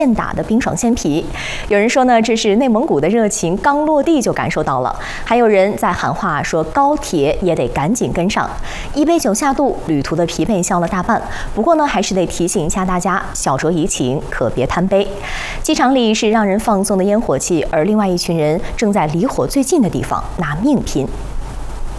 现打的冰爽鲜啤。有人说呢，这是内蒙古的热情刚落地就感受到了；还有人在喊话说，高铁也得赶紧跟上。一杯酒下肚，旅途的疲惫消了大半。不过呢，还是得提醒一下大家，小酌怡情，可别贪杯。机场里是让人放松的烟火气，而另外一群人正在离火最近的地方拿命拼。